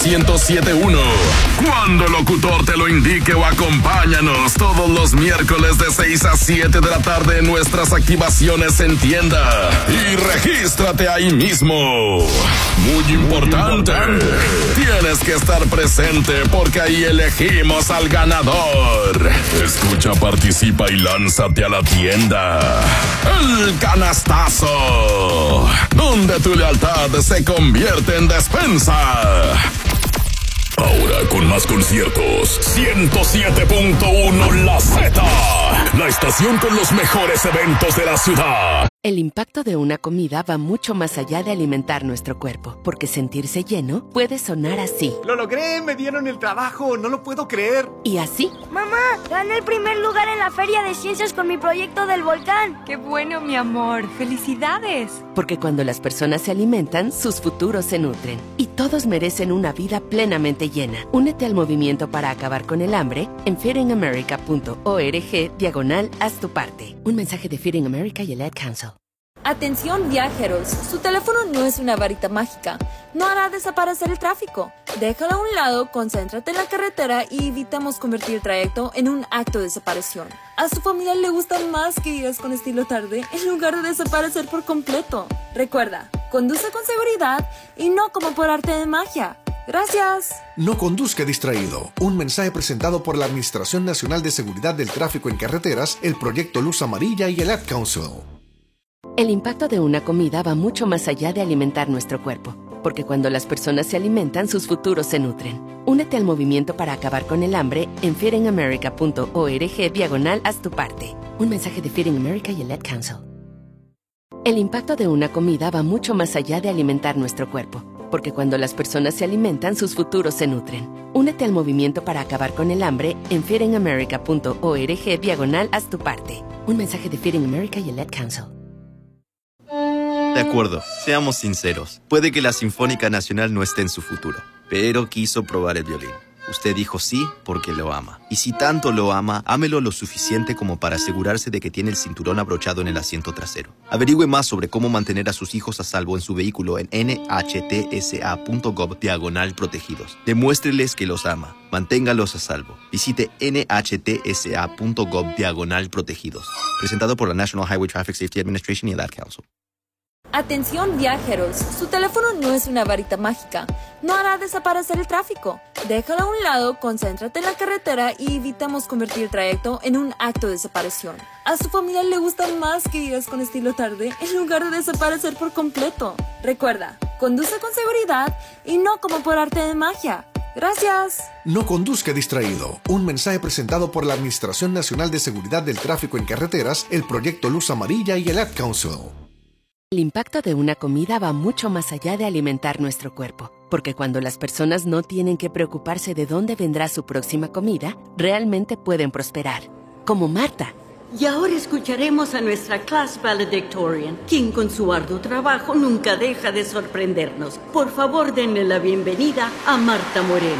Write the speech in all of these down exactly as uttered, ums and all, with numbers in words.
ciento siete punto uno. Cuando locutor te lo indique o acompáñanos todos los miércoles de seis a siete de la tarde en nuestras activaciones en tienda. Y regístrate ahí mismo. Muy importante. Tienes que estar presente porque ahí elegimos al ganador. Escucha, participa y lánzate a la tienda. El canastazo, donde tu lealtad se convierte en despensa. Ahora con más conciertos, ciento siete punto uno La Z, la estación con los mejores eventos de la ciudad. El impacto de una comida va mucho más allá de alimentar nuestro cuerpo, porque sentirse lleno puede sonar así. ¡Lo logré! ¡Me dieron el trabajo! ¡No lo puedo creer! Y así. ¡Mamá! ¡Gané el primer lugar en la Feria de Ciencias con mi proyecto del volcán! ¡Qué bueno, mi amor! ¡Felicidades! Porque cuando las personas se alimentan, sus futuros se nutren. Y todos merecen una vida plenamente llena. Únete al movimiento para acabar con el hambre en feedingamerica punto org diagonal haz tu parte. Un mensaje de Feeding America y el Ad Council. Atención viajeros, su teléfono no es una varita mágica, no hará desaparecer el tráfico. Déjalo a un lado, concéntrate en la carretera y evitamos convertir el trayecto en un acto de desaparición. A su familia le gusta más que digas con estilo tarde en lugar de desaparecer por completo. Recuerda, conduce con seguridad y no como por arte de magia. Gracias. No conduzca distraído. Un mensaje presentado por la Administración Nacional de Seguridad del Tráfico en Carreteras, el Proyecto Luz Amarilla y el Ad Council. El impacto de una comida va mucho más allá de alimentar nuestro cuerpo, porque cuando las personas se alimentan, sus futuros se nutren. Únete al movimiento para acabar con el hambre en feedingamerica punto org diagonal haz tu parte. Un mensaje de Feeding America y el Ad Council. El impacto de una comida va mucho más allá de alimentar nuestro cuerpo, porque cuando las personas se alimentan, sus futuros se nutren. Únete al movimiento para acabar con el hambre en feedingamerica punto org diagonal haz tu parte. Un mensaje de Feeding America y el Ad Council. De acuerdo, seamos sinceros. Puede que la Sinfónica Nacional no esté en su futuro, pero quiso probar el violín. Usted dijo sí porque lo ama. Y si tanto lo ama, ámelo lo suficiente como para asegurarse de que tiene el cinturón abrochado en el asiento trasero. Averigüe más sobre cómo mantener a sus hijos a salvo en su vehículo en N H T S A punto gov diagonal protegidos. Demuéstreles que los ama. Manténgalos a salvo. Visite N H T S A punto gov diagonal protegidos. Presentado por la National Highway Traffic Safety Administration y el Ad Council. Atención viajeros, su teléfono no es una varita mágica, no hará desaparecer el tráfico. Déjalo a un lado, concéntrate en la carretera y evitamos convertir el trayecto en un acto de desaparición. A su familia le gusta más que digas con estilo tarde en lugar de desaparecer por completo. Recuerda, conduce con seguridad y no como por arte de magia. Gracias. No conduzca distraído. Un mensaje presentado por la Administración Nacional de Seguridad del Tráfico en Carreteras, el Proyecto Luz Amarilla y el Ad Council. El impacto de una comida va mucho más allá de alimentar nuestro cuerpo, porque cuando las personas no tienen que preocuparse de dónde vendrá su próxima comida, realmente pueden prosperar. Como Marta. Y ahora escucharemos a nuestra class valedictorian, quien con su arduo trabajo nunca deja de sorprendernos. Por favor, denle la bienvenida a Marta Moreno.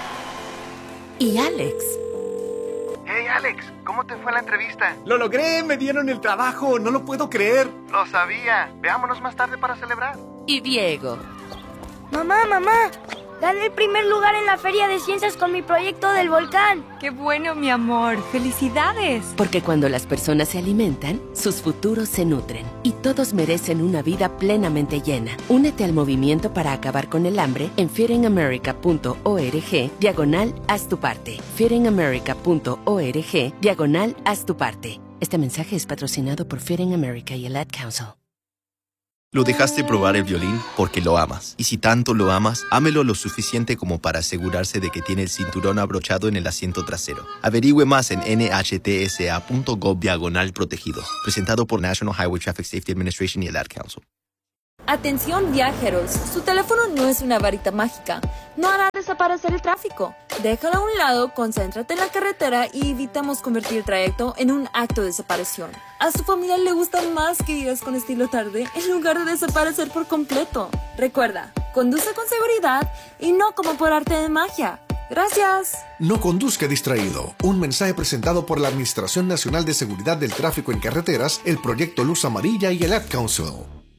Y Alex. Hey Alex, ¿cómo te fue la entrevista? ¡Lo logré! ¡Me dieron el trabajo! ¡No lo puedo creer! Lo sabía. Veámonos más tarde para celebrar. Y Diego. Mamá, mamá, gané el primer lugar en la Feria de Ciencias con mi proyecto del volcán. ¡Qué bueno, mi amor! ¡Felicidades! Porque cuando las personas se alimentan, sus futuros se nutren. Y todos merecen una vida plenamente llena. Únete al movimiento para acabar con el hambre en feedingamerica punto org diagonal haz tu parte. feedingamerica punto org diagonal haz tu parte. Este mensaje es patrocinado por Feeding America y el Ad Council. Lo dejaste probar el violín porque lo amas. Y si tanto lo amas, ámelo lo suficiente como para asegurarse de que tiene el cinturón abrochado en el asiento trasero. Averigüe más en N H T S A punto gov diagonal protegidos. Presentado por National Highway Traffic Safety Administration y el Ad Council. Atención viajeros, su teléfono no es una varita mágica, no hará desaparecer el tráfico. Déjalo a un lado, concéntrate en la carretera y evitamos convertir el trayecto en un acto de desaparición. A su familia le gusta más que digas con estilo tarde en lugar de desaparecer por completo. Recuerda, conduce con seguridad y no como por arte de magia. Gracias. No conduzca distraído. Un mensaje presentado por la Administración Nacional de Seguridad del Tráfico en Carreteras, el Proyecto Luz Amarilla y el Ad Council.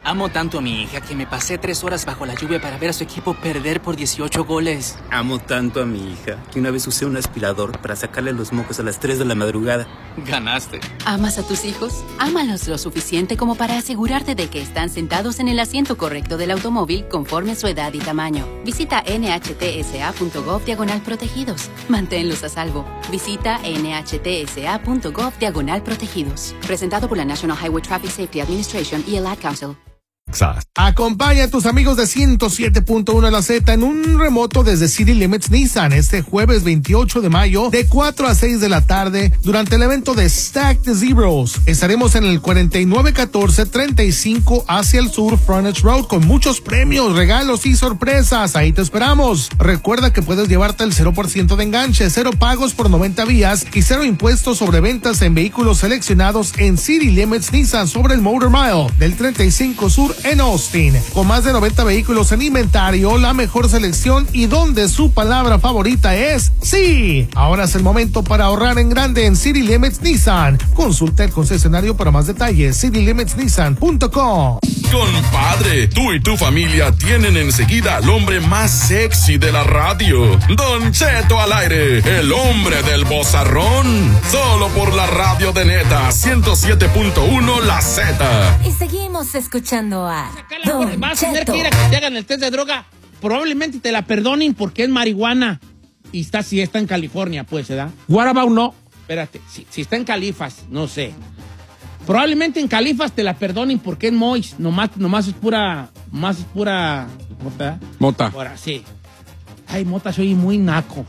Amo tanto a mi hija que me pasé tres horas bajo la lluvia para ver a su equipo perder por dieciocho goles. Amo tanto a mi hija que una vez usé un aspirador para sacarle los mocos a las tres de la madrugada. Ganaste. ¿Amas a tus hijos? Ámalos lo suficiente como para asegurarte de que están sentados en el asiento correcto del automóvil conforme a su edad y tamaño. Visita nhtsa.gov diagonal protegidos. Manténlos a salvo. Visita nhtsa.gov diagonal protegidos. Presentado por la National Highway Traffic Safety Administration y el Ad Council. Acompaña a tus amigos de ciento siete punto uno La Z en un remoto desde City Limits Nissan este jueves veintiocho de mayo de cuatro a seis de la tarde durante el evento de Stack the Zeros. Estaremos en el cuarenta y nueve catorce treinta y cinco hacia el sur Frontage Road con muchos premios, regalos y sorpresas. Ahí te esperamos. Recuerda que puedes llevarte el cero por ciento de enganche, cero pagos por noventa días y cero impuestos sobre ventas en vehículos seleccionados en City Limits Nissan sobre el Motor Mile del treinta y cinco Sur en Austin, con más de noventa vehículos en inventario, la mejor selección y donde su palabra favorita es sí. Ahora es el momento para ahorrar en grande en City Limits Nissan. Consulta el concesionario para más detalles, city limits nissan punto com. Compadre, tú y tu familia tienen enseguida al hombre más sexy de la radio, Don Cheto al aire, el hombre del bozarrón, solo por la radio de Neta ciento siete punto uno La Z. Y seguimos escuchando a Don Vas a tener Cheto. que ir a que te hagan el test de droga. Probablemente te la perdonen porque es marihuana. Y está, si está en California, pues, ¿verdad? What about no? Espérate, si, si está en Califas, no sé. Probablemente en Califas te la perdonen porque es moist. Nomás, nomás es pura, más es pura... ¿Mota? Mota. Ahora, sí. Ay, mota, soy muy naco.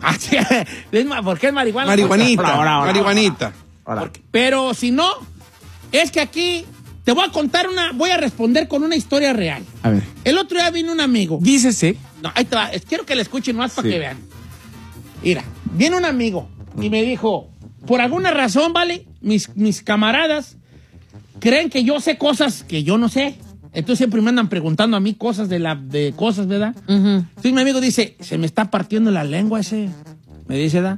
¿Por qué es marihuana? Marihuanita, Ahora, ahora, marihuanita. ahora. Porque- pero si no, es que aquí te voy a contar una... Voy a responder con una historia real. A ver. El otro día vino un amigo. Dícese. No, ahí te va. Es- Quiero que le escuchen más para Sí. que vean. Mira, viene un amigo y me dijo, por alguna razón, ¿vale? Mis, mis camaradas creen que yo sé cosas que yo no sé. Entonces siempre me andan preguntando a mí cosas de la de cosas, ¿verdad? Entonces mi amigo dice, se me está partiendo la lengua ese. Me dice, ¿verdad?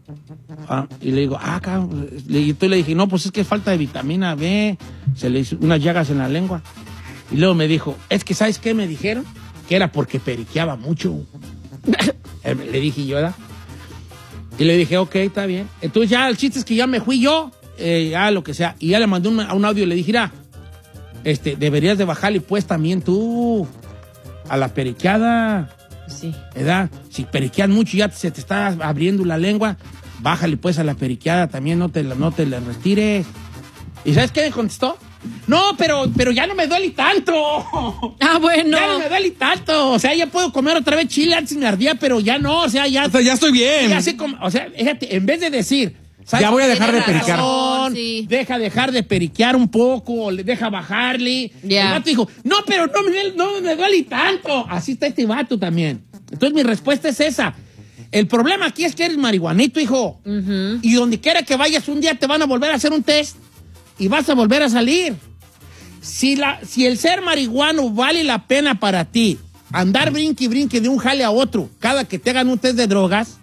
Ah, y le digo, ah, cabrón. Y entonces le dije, no, pues es que es falta de vitamina B. Se le hizo unas llagas en la lengua. Y luego me dijo, es que ¿sabes qué me dijeron? Que era porque periqueaba mucho. Le dije yo, ¿verdad? Y le dije, ok, está bien. Entonces ya el chiste es que ya me fui yo, eh, ya lo que sea. Y ya le mandé un, un audio y le dije, mira, este, deberías de bajarle pues también tú a la periqueada. Sí. ¿Verdad? Si periqueas mucho y ya se te está abriendo la lengua, bájale pues a la periqueada también, no te la, no te la retires. ¿Y sabes qué me contestó? No, pero, pero ya no me duele tanto. Ah, bueno. Ya no me duele tanto. O sea, ya puedo comer otra vez chile, antes me ardía, pero ya no. O sea, ya. O sea, ya estoy bien. Ya sé cómo- o sea, fíjate, en vez de decir. ¿sabes Ya voy a qué? dejar de Tienes periquear. razón, Sí. Deja dejar de periquear un poco, o le deja bajarle. Ya. El vato dijo, no, pero no me, no me duele tanto. Así está este vato también. Entonces mi respuesta es esa. El problema aquí es que eres marihuanito, hijo. Y donde quiera que vayas un día te van a volver a hacer un test y vas a volver a salir. Si, la, si el ser marihuano vale la pena para ti, andar brinque y brinque de un jale a otro cada que te hagan un test de drogas,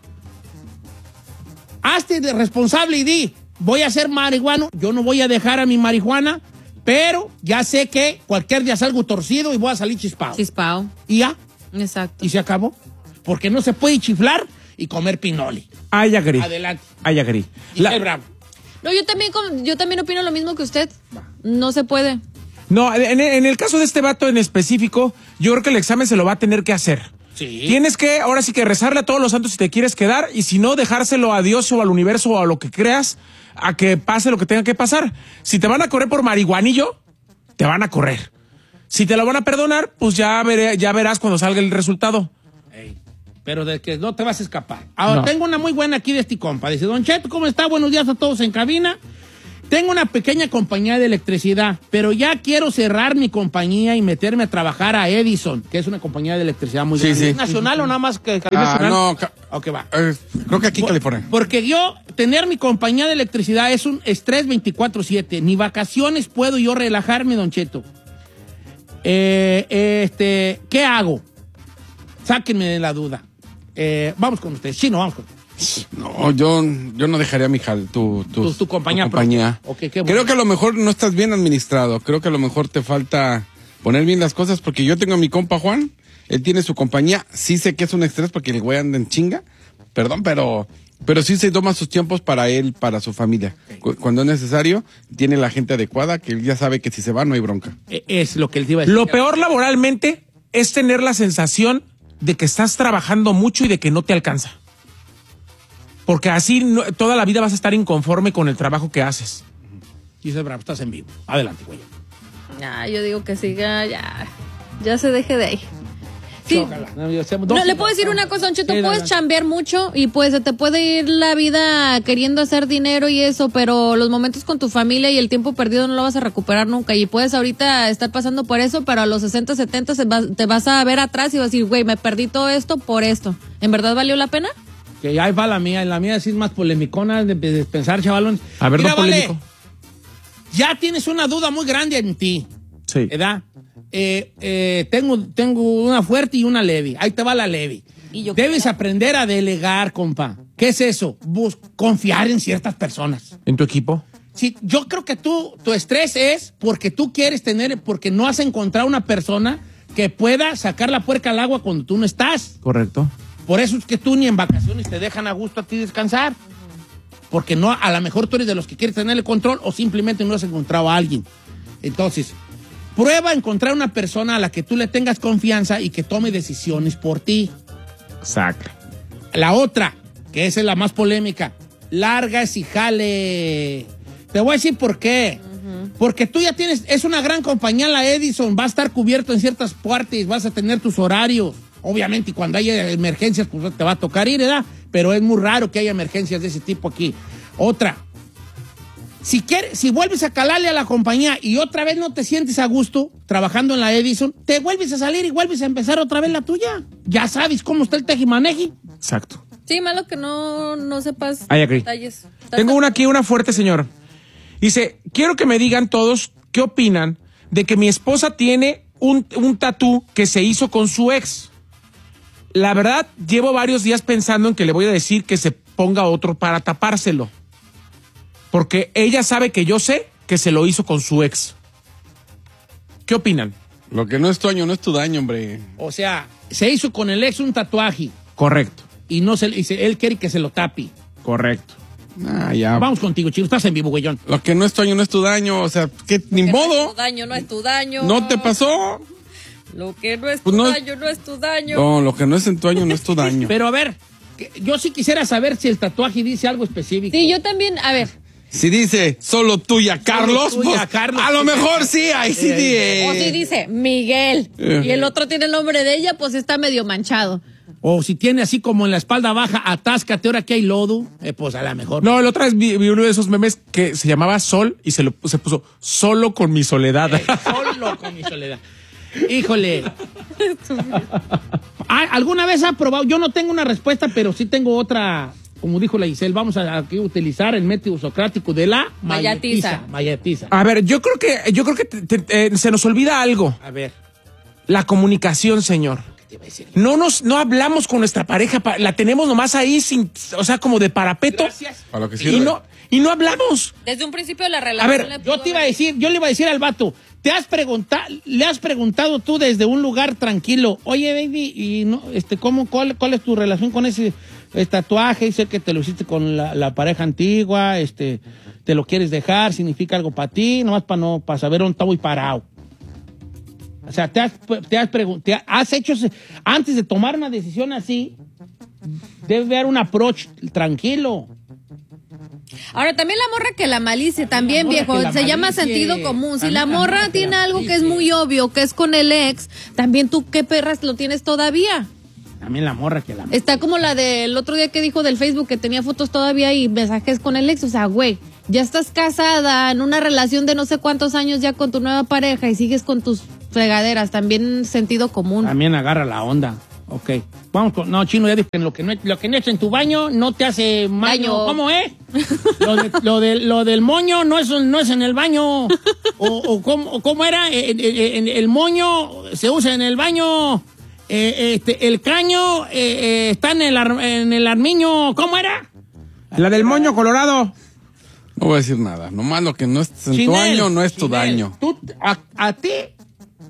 hazte de responsable y di, voy a ser marihuano, yo no voy a dejar a mi marihuana, pero ya sé que cualquier día salgo torcido y voy a salir chispado. Chispao. Y ya. Exacto. Y se acabó. Porque no se puede chiflar y comer pinoli. Ay, agree. Adelante. Ay, agree. Y La- qué bravo. No, yo también, com- yo también opino lo mismo que usted. No se puede. No, en, en el caso de este vato en específico, yo creo que el examen se lo va a tener que hacer. Sí. Tienes que, ahora sí que rezarle a todos los santos si te quieres quedar, y si no, dejárselo a Dios o al universo o a lo que creas, a que pase lo que tenga que pasar. Si te van a correr por marihuanillo, te van a correr. Si te lo van a perdonar, pues ya, veré, ya verás cuando salga el resultado. Ey, pero de que no te vas a escapar. Ahora, No. tengo una muy buena aquí de este compa. Dice, Don Cheto, ¿cómo está? Buenos días a todos en cabina. Tengo una pequeña compañía de electricidad, pero ya quiero cerrar mi compañía y meterme a trabajar a Edison, que es una compañía de electricidad muy Sí, grande. sí. ¿Es nacional o nada más que Ah, nacional? no, ca- Ok, va. eh, creo que aquí en Por- California. Porque yo, tener mi compañía de electricidad es un estrés veinticuatro siete. Ni vacaciones puedo yo relajarme, Don Cheto. Eh, este, ¿qué hago? Sáquenme de la duda. Eh, vamos con ustedes. Chino, vamos con No, yo, yo no dejaría mi jal, tu, tu, Tu- tu compañía compañía. propia. Ok, qué bueno. Creo que a lo mejor no estás bien administrado. Creo que a lo mejor te falta poner bien las cosas, porque yo tengo a mi compa Juan, él tiene su compañía, sí sé que es un estrés porque el güey anda en chinga, perdón, pero pero sí se toma sus tiempos para él, para su familia. Cu- Cuando es necesario, tiene la gente adecuada, que él ya sabe que si se va no hay bronca. Es lo que él te iba a decir. Lo peor laboralmente es tener la sensación de que estás trabajando mucho y de que no te alcanza. Porque así no- toda la vida vas a estar inconforme con el trabajo que haces. Giselle Bravo, estás en vivo. Adelante, güey. Ah, yo digo que siga, ya, ya se deje de ahí. Sí. Chócala. No, yo sé- No, dos- le puedo decir una cosa, Don Cheto, Sí, puedes adelante. chambear mucho y pues se te puede ir la vida queriendo hacer dinero y eso, pero los momentos con tu familia y el tiempo perdido no lo vas a recuperar nunca y puedes ahorita estar pasando por eso, pero a los sesenta, setenta se va- te vas a ver atrás y vas a decir, güey, me perdí todo esto por esto. ¿En verdad valió la pena? Que ahí va la mía, la mía sí es más polemicona de, de pensar, chavalón. A ver, Mira, no vale, polémico. ya tienes una duda muy grande en ti, Sí. ¿verdad? Eh, eh, tengo, tengo una fuerte y una leve. Ahí te va la leve. Debes aprender a delegar, compa. ¿Qué es eso? Bus confiar en ciertas personas. ¿En tu equipo? Sí, yo creo que tú, tu estrés es porque tú quieres tener, porque no has encontrado una persona que pueda sacar la puerca al agua cuando tú no estás. Correcto. Por eso es que tú ni en vacaciones te dejan a gusto a ti descansar. Porque no, a lo mejor tú eres de los que quieres tener el control o simplemente no has encontrado a alguien. Entonces, prueba a encontrar una persona a la que tú le tengas confianza y que tome decisiones por ti. Exacto. La otra, que esa es la más polémica, largas y jale. Te voy a decir por qué. Porque tú ya tienes, es una gran compañía la Edison, va a estar cubierto en ciertas partes, vas a tener tus horarios. Obviamente, y cuando haya emergencias, pues te va a tocar ir, ¿verdad? Pero es muy raro que haya emergencias de ese tipo aquí. Otra, si quieres, si vuelves a calarle a la compañía y otra vez no te sientes a gusto trabajando en la Edison, te vuelves a salir y vuelves a empezar otra vez la tuya. Ya sabes cómo está el tejimaneji. Exacto. Sí, malo que no, no sepas I agree. detalles. Tengo una aquí, una fuerte, señor. Dice, quiero que me digan todos qué opinan de que mi esposa tiene un, un tatú que se hizo con su ex. La verdad, llevo varios días pensando en que le voy a decir que se ponga otro para tapárselo. Porque ella sabe que yo sé que se lo hizo con su ex. ¿Qué opinan? Lo que no es tu daño, no es tu daño, hombre. O sea, se hizo con el ex un tatuaje Correcto. y no se, y se- él quiere que se lo tape. Correcto. Ah, ya. Vamos contigo, chico. Estás en vivo, güeyón. Lo que no es tu daño, no es tu daño. O sea, que ni Que no es modo. tu daño, no es tu daño. ¿No te pasó? Lo que no es Pues tu no- daño, no es tu daño. No, lo que no es en tu daño, no es tu daño. Pero a ver, que- yo sí quisiera saber si el tatuaje dice algo específico. Sí, yo también, a ver. Si dice solo tuya, Carlos, tuya, pues, Carlos. a lo mejor sí, ahí sí. Eh, O si dice Miguel Eh. y el otro tiene el nombre de ella, pues está medio manchado. O si tiene así como en la espalda baja, atáscate ahora que hay lodo, eh, pues a lo mejor. No, la otra vez vi, vi uno de esos memes que se llamaba Sol y se, lo, se puso solo con mi soledad. Eh, solo con mi soledad. Híjole. Ah, ¿alguna vez ha probado? Yo no tengo una respuesta, pero sí tengo otra. Como dijo la Giselle, vamos a, a utilizar el método socrático de la Mayatiza. mayatiza. Mayatiza. A ver, yo creo que, yo creo que te- te- eh, se nos olvida algo. A ver. La comunicación, señor. No nos, no hablamos con nuestra pareja, pa- la tenemos nomás ahí sin, o sea, como de parapeto. Para lo que Y sirve. no, y no hablamos. Desde un principio de la A relación. ver, le yo pudo te iba a haber- decir, yo le iba a decir al vato, ¿te has preguntado, le has preguntado tú desde un lugar tranquilo, oye, baby, y no, este, ¿cómo, cuál, cuál es tu relación con ese eh, tatuaje? Sé que te lo hiciste con la, la pareja antigua, este, te lo quieres dejar, significa algo para ti, nomás para no, para saber dónde está muy parado. O sea, te has, te has preguntado, has hecho, ese- antes de tomar una decisión así, debe haber un approach tranquilo. Ahora, también la morra que la malicia, también, morra viejo, que la se llama malicie. sentido común. Si También la la morra morra que tiene la algo que es malicie. muy obvio, que es con el ex, también tú, ¿qué perras lo tienes todavía? También la morra que la... Está como la del otro día que dijo del Facebook que tenía fotos todavía y mensajes con el ex. O sea, güey, ya estás casada en una relación de no sé cuántos años ya con tu nueva pareja y sigues con tus fregaderas. También sentido común. También agarra la onda. Ok. Vamos con... No, Chino, ya dije que lo que no, lo que no echa en tu baño no te hace baño. Daño. ¿Cómo es? Lo, de- lo, de- lo del moño no es, no es en el baño. O, o cómo, o cómo era, Eh, eh, eh, el moño se usa en el baño. Eh, este, el caño eh, eh, está en el, ar- en el armiño. ¿Cómo era? La del moño colorado. No voy a decir nada. Nomás lo que no es en tu Chinel, daño, no es tu Chinel, daño. Tú, a, a ti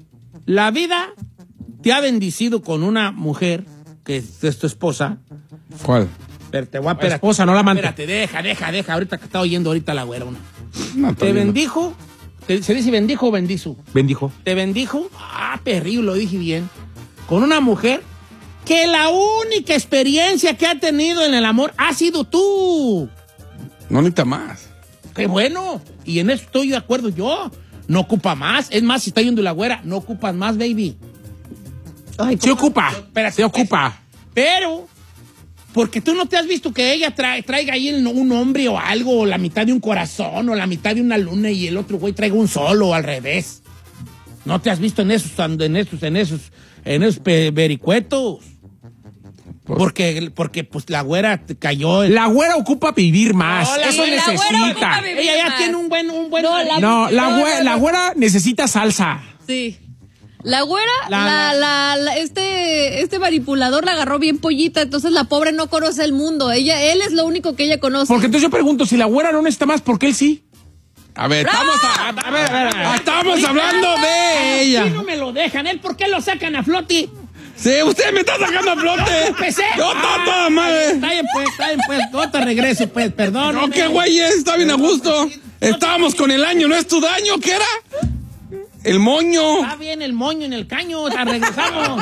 La vida te ha bendecido con una mujer que es tu esposa. ¿Cuál? Pero te voy a esperar. Esposa, no la amante. Espérate, deja, deja, deja. Ahorita que está oyendo ahorita la güera. Una. No, te bendijo. Te, ¿Se dice bendijo o bendizo? Bendijo. Te bendijo. Ah, perrillo, lo dije bien. Con una mujer que la única experiencia que ha tenido en el amor ha sido tú. No necesita más. Qué bueno. Y en eso estoy de acuerdo yo. No ocupa más. Es más, si está yendo la güera, no ocupas más, baby. Ay, se ocupa. Espérate, se ocupa. Pero, porque tú no te has visto que ella tra traiga ahí un hombre o algo, o la mitad de un corazón, o la mitad de una luna, y el otro güey traiga un solo, o al revés. No te has visto en esos, en esos, en esos, en esos vericuetos. Porque, porque pues la güera cayó. En... La güera ocupa vivir más. No, la, Eso la necesita. Ella ya más. tiene un buen, un buen. No, la, no, la, güera, la güera necesita salsa. Sí. La güera, la, la, la, la, este, este manipulador la agarró bien pollita, entonces la pobre no conoce el mundo. Ella, él es lo único que ella conoce. Porque entonces yo pregunto, si la güera no necesita más, ¿por qué él sí? A ver, estamos, a, a, a ver, a ver, a ver. estamos hablando de ella. Si no me lo dejan, él, ¿por qué lo sacan a flote? Sí, usted me está sacando a flote. Empecé. Yo ah, toda madre. Está bien, pues, está bien, pues. No te regreso, pues, perdón. No, qué güey es, está bien a gusto. Estábamos con el año, ¿no es tu daño? ¿Qué era? El moño. Está bien el moño en el caño, ya regresamos.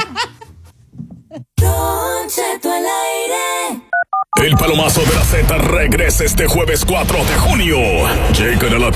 Don Cheto al aire. El palomazo de la Z regresa este jueves cuatro de junio. Llegan a la